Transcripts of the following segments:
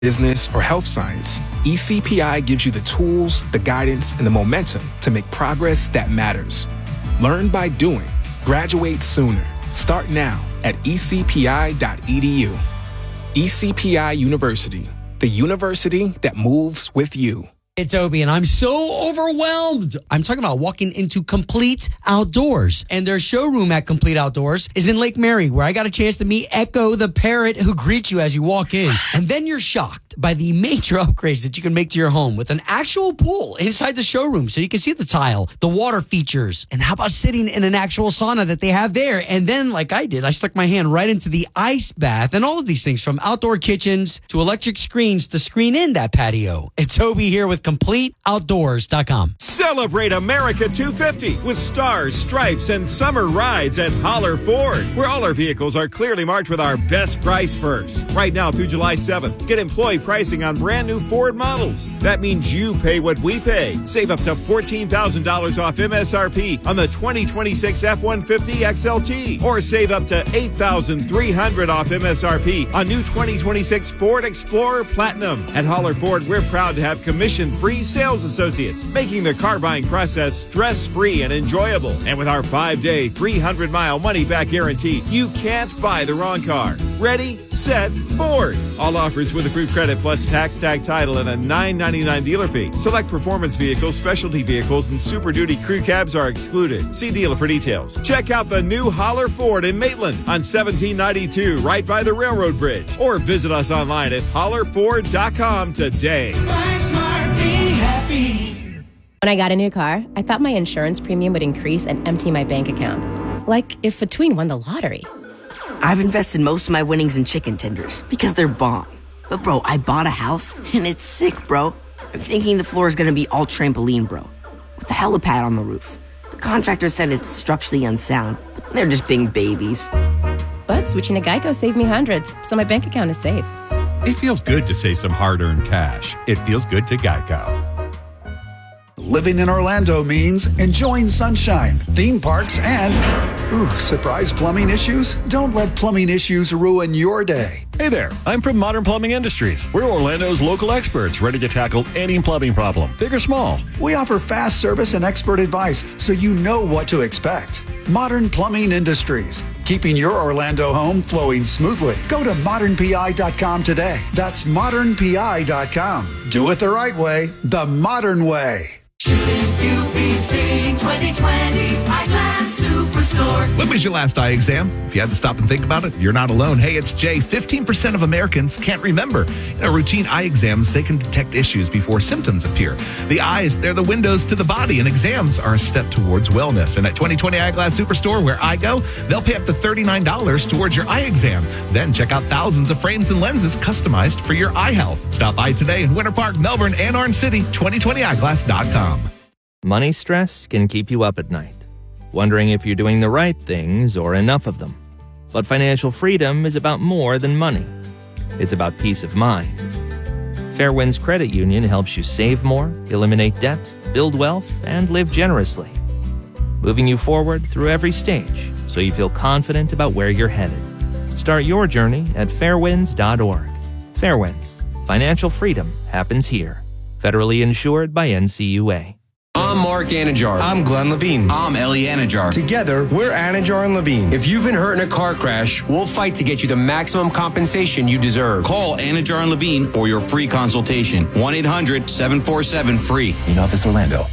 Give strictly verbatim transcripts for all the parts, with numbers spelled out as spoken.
business, or health science, E C P I gives you the tools, the guidance, and the momentum to make progress that matters. Learn by doing. Graduate sooner. Start now at e c p i dot e d u. E C P I University, the university that moves with you. It's Obi, and I'm so overwhelmed. I'm talking about walking into Complete Outdoors. And their showroom at Complete Outdoors is in Lake Mary, where I got a chance to meet Echo, the parrot who greets you as you walk in. And then you're shocked by the major upgrades that you can make to your home with an actual pool inside the showroom, so you can see the tile, the water features, and how about sitting in an actual sauna that they have there. And then, like I did, I stuck my hand right into the ice bath and all of these things, from outdoor kitchens to electric screens to screen in that patio. It's Obi here with complete outdoors dot com. Celebrate America two fifty with stars, stripes, and summer rides at Holler Ford, where all our vehicles are clearly marked with our best price first. Right now through July seventh, get employee pricing on brand new Ford models. That means you pay what we pay. Save up to fourteen thousand dollars off M S R P on the twenty twenty-six F one fifty X L T, or save up to eight thousand three hundred dollars off M S R P on new twenty twenty-six Ford Explorer Platinum. At Holler Ford, we're proud to have commission-free sales associates, making the car buying process stress-free and enjoyable. And with our five-day, three hundred mile money-back guarantee, you can't buy the wrong car. Ready, set, Ford. All offers with approved credit plus tax tag title and a nine ninety-nine dealer fee. Select performance vehicles, specialty vehicles, and Super Duty crew cabs are excluded. See dealer for details. Check out the new Holler Ford in Maitland on seventeen ninety-two, right by the railroad bridge. Or visit us online at holler ford dot com today. Buy smart, be happy. When I got a new car, I thought my insurance premium would increase and empty my bank account. Like if a tween won the lottery. I've invested most of my winnings in chicken tenders because they're bomb. But bro, I bought a house and it's sick, bro. I'm thinking the floor is gonna be all trampoline, bro, with a helipad on the roof. The contractor said it's structurally unsound, but they're just being babies. But switching to Geico saved me hundreds, so my bank account is safe. It feels good to save some hard-earned cash. It feels good to Geico. Living in Orlando means enjoying sunshine, theme parks, and, ooh, surprise plumbing issues? Don't let plumbing issues ruin your day. Hey there, I'm from Modern Plumbing Industries. We're Orlando's local experts, ready to tackle any plumbing problem, big or small. We offer fast service and expert advice, so you know what to expect. Modern Plumbing Industries, keeping your Orlando home flowing smoothly. Go to modern p i dot com today. That's modern p i dot com. Do it the right way, the modern way. Shouldn't you be seeing twenty twenty Eyeglass Superstore? When was your last eye exam? If you had to stop and think about it, you're not alone. Hey, it's Jay. fifteen percent of Americans can't remember. In a routine eye exams, they can detect issues before symptoms appear. The eyes, they're the windows to the body, and exams are a step towards wellness. And at twenty twenty Eyeglass Superstore, where I go, they'll pay up to thirty-nine dollars towards your eye exam. Then check out thousands of frames and lenses customized for your eye health. Stop by today in Winter Park, Melbourne, and Orange City. twenty twenty eyeglass dot com. Money stress can keep you up at night, wondering if you're doing the right things or enough of them. But financial freedom is about more than money. It's about peace of mind. Fairwinds Credit Union helps you save more, eliminate debt, build wealth, and live generously, moving you forward through every stage so you feel confident about where you're headed. Start your journey at fairwinds dot org. Fairwinds. Financial freedom happens here. Federally insured by N C U A. I'm Mark Anajar. I'm Glenn Levine. I'm Ellie Anajar. Together, we're Anajar and Levine. If you've been hurt in a car crash, we'll fight to get you the maximum compensation you deserve. Call Anajar and Levine for your free consultation. one eight hundred seven four seven free. In Office Orlando.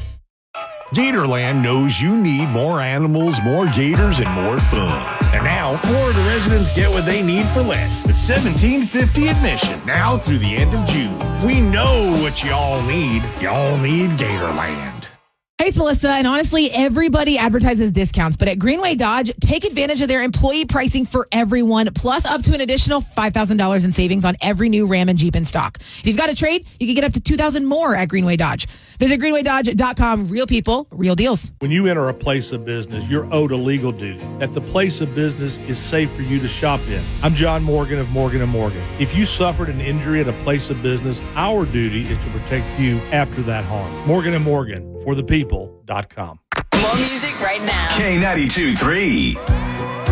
Gatorland knows you need more animals, more gators, and more fun. And now, Florida residents get what they need for less. It's seventeen fifty admission, now through the end of June. We know what y'all need. Y'all need Gatorland. Hey, it's Melissa, and honestly, everybody advertises discounts, but at Greenway Dodge, take advantage of their employee pricing for everyone, plus up to an additional five thousand dollars in savings on every new Ram and Jeep in stock. If you've got a trade, you can get up to two thousand dollars more at Greenway Dodge. Visit greenway dodge dot com. Real people, real deals. When you enter a place of business, you're owed a legal duty. That the place of business is safe for you to shop in. I'm John Morgan of Morgan and Morgan. If you suffered an injury at a place of business, our duty is to protect you after that harm. Morgan and Morgan, for the people dot com. More music right now. K ninety-two point three.